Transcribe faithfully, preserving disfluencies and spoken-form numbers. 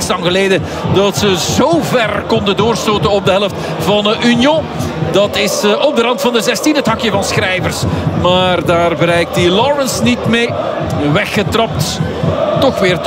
is lang geleden dat ze zo ver konden doorstoten op de helft van uh, Union. Dat is uh, op de rand van de zestien, het hakje van Schrijvers. Maar daar bereikt hij Lawrence niet mee. Weggetrapt. Toch weer